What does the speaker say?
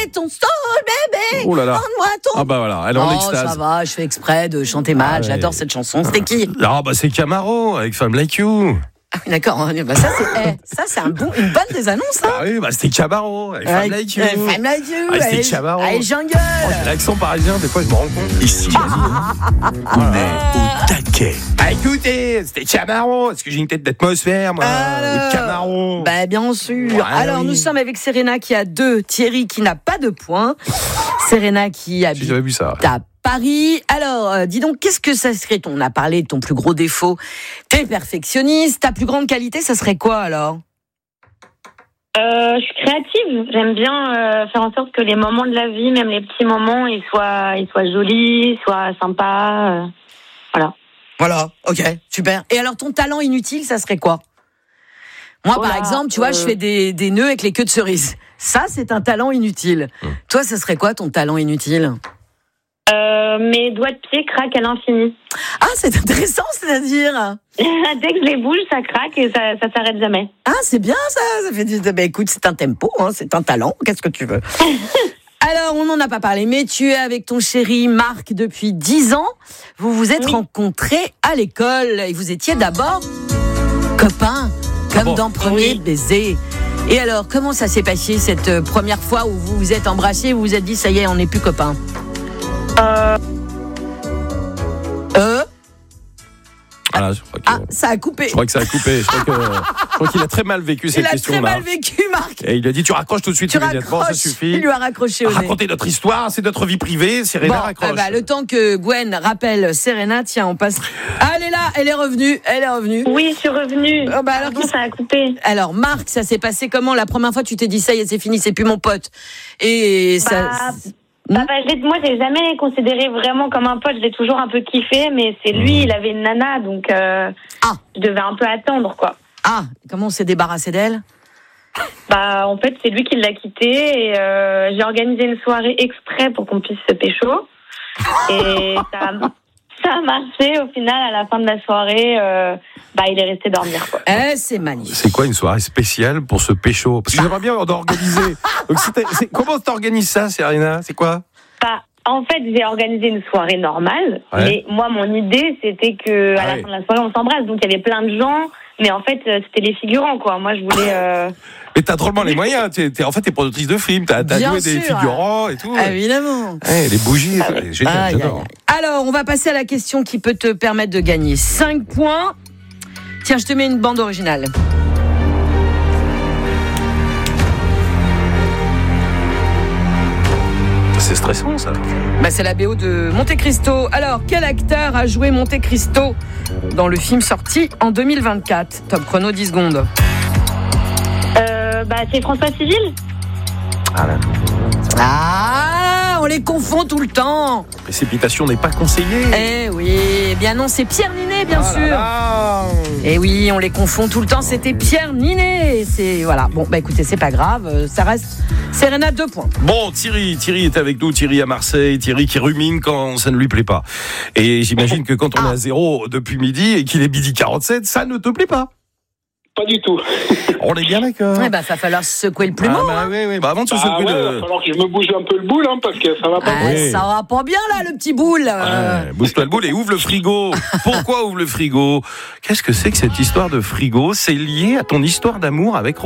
est ton soul, bébé. Oh là là. Rends-moi ton. Ah bah voilà, elle est en extase. Ça va, je fais exprès de chanter mal. Ouais. J'adore cette chanson. C'était qui? Ah bah c'est Camaro avec Femme Like You. Ah oui, d'accord. Bah, ça, c'est une bonne des annonces. Hein. Ah oui, bah c'était Camaro avec Femme Like You. Femme Like You. Ah, c'était Camaro. Allez, jungle. L'accent parisien, des fois je me rends compte. Ici, on est au taquet. Ah écoutez, c'était Camaro. Est-ce que j'ai une tête d'atmosphère, moi? Alors, Camaro. Bah, bien sûr. Ouais, Alors, oui. nous sommes avec Serena qui a 2, Thierry qui n'a pas de points. Serena qui Si habite j'avais vu ça. à Paris. Alors, dis donc, qu'est-ce que ça serait? On a parlé de ton plus gros défaut. T'es perfectionniste. Ta plus grande qualité, ça serait quoi alors? Je suis créative. J'aime bien faire en sorte que les moments de la vie, même les petits moments, ils soient jolis, soient sympas. Voilà. Voilà, ok, super. Et alors, ton talent inutile, ça serait quoi? Moi, par exemple, tu vois, je fais des nœuds avec les queues de cerises. Ça, c'est un talent inutile. Toi, ça serait quoi ton talent inutile? Mes doigts de pied craquent à l'infini. Ah, c'est intéressant, c'est-à-dire? Dès que je les bouge, ça craque et ça s'arrête jamais. Ah, c'est bien ça. Ça fait du. Ben écoute, c'est un tempo, hein, c'est un talent. Qu'est-ce que tu veux? Alors, on n'en a pas parlé, mais tu es avec ton chéri Marc depuis 10 ans. Vous vous êtes rencontrés à l'école et vous étiez d'abord copains, comme dans Premier baiser. Et alors, comment ça s'est passé cette première fois où vous vous êtes embrassés, vous vous êtes dit, ça y est, on n'est plus copains? Voilà, je crois que, ça a coupé. je crois que ça a coupé. Je crois qu'il a très mal vécu cette question. Il a très mal vécu, Marc. Et il a dit, tu raccroches tout de suite immédiatement, ça suffit. Il lui a raccroché au nez. Raconter notre histoire, c'est notre vie privée. Serena raccroche. Le temps que Gwen rappelle Serena, tiens, on passe. Ah, elle est là, elle est revenue. Oui, je suis revenue. Alors, Pardon, ça a coupé. Alors, Marc, ça s'est passé comment? La première fois, tu t'es dit, ça y est, c'est fini, c'est plus mon pote. Et ça. Moi, j'ai jamais considéré vraiment comme un pote. Je l'ai toujours un peu kiffé, mais c'est lui, il avait une nana, donc je devais un peu attendre, quoi. Ah, comment on s'est débarrassé d'elle? En fait, c'est lui qui l'a quitté et j'ai organisé une soirée exprès pour qu'on puisse se pécho. Et ça a marché. Au final, à la fin de la soirée, il est resté dormir, quoi. C'est magnifique. C'est quoi une soirée spéciale pour ce pécho? Parce que j'aimerais bien organiser. Donc, comment t'organises ça, Serena? C'est quoi? En fait, j'ai organisé une soirée normale, mais moi, mon idée, c'était que à la fin de la soirée, on s'embrasse. Donc, il y avait plein de gens, mais en fait, c'était les figurants, quoi. Moi, je voulais... Mais t'as drôlement les moyens. T'es productrice de film, t'as joué des figurants et tout. Évidemment. Les bougies, génial, j'adore. Alors, on va passer à la question qui peut te permettre de gagner 5 points. Tiens, je te mets une bande originale. C'est stressant, ça. C'est la BO de Monte Cristo. Alors, quel acteur a joué Monte Cristo dans le film sorti en 2024? Top chrono, 10 secondes. C'est François Civil. On les confond tout le temps. Précipitation n'est pas conseillée. Eh oui, bien non, c'est Pierre Ninet, bien sûr. Eh oui, on les confond tout le temps, c'était Pierre Ninet. C'est voilà. Bon, écoutez, c'est pas grave, ça reste Serena 2 points. Bon, Thierry est avec nous, Thierry à Marseille, Thierry qui rumine quand ça ne lui plaît pas. Et j'imagine que quand on est à 0 depuis midi et qu'il est midi 47, ça ne te plaît pas. Pas du tout. On est bien d'accord. Va falloir se secouer le plumeau. Oui. Avant de se secouer il va falloir que je me bouge un peu le boule, parce que ça va pas. Ça va pas bien là, le petit boule. Bouge-toi le boule et ouvre le frigo. Pourquoi ouvre le frigo? Qu'est-ce que c'est que cette histoire de frigo? C'est lié à ton histoire d'amour avec